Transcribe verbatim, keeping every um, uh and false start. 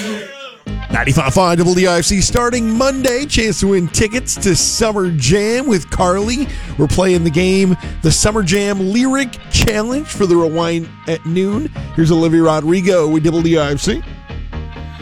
ninety-five point five W I F C starting Monday. Chance to win tickets to Summer Jam with Carly. We're playing the game, the Summer Jam Lyric Challenge for the Rewind at noon. Here's Olivia Rodrigo with W I F C.